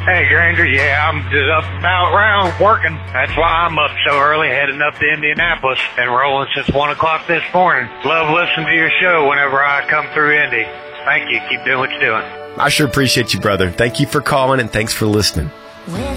Hey, Granger, yeah, I'm just up and about around working. That's why I'm up so early, heading up to Indianapolis and rolling since 1 o'clock this morning. Love listening to your show whenever I come through Indy. Thank you. Keep doing what you're doing. I sure appreciate you, brother. Thank you for calling, and thanks for listening.